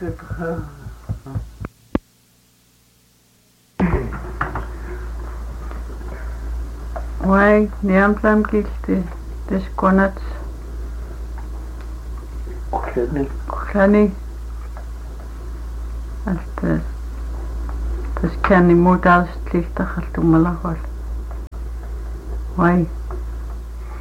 Wai, niamsam kilti, tiskonats. Kuhlani. Tas känni muuta alstliista haltumalahol. Wai.